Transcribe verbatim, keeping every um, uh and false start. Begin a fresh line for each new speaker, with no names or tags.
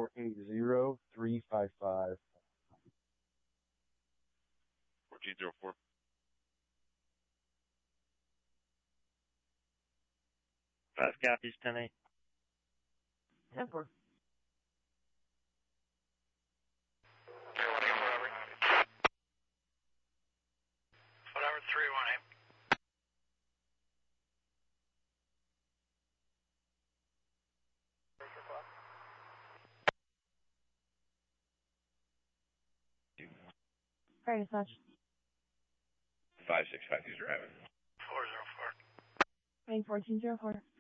four eight zero, three five five.
fourteen zero four.
Five copies, ten eight.
ten four.
Whatever, three one eight.
Very much.
Five six five two driving.
Four zero four.
Waiting fourteen zero four.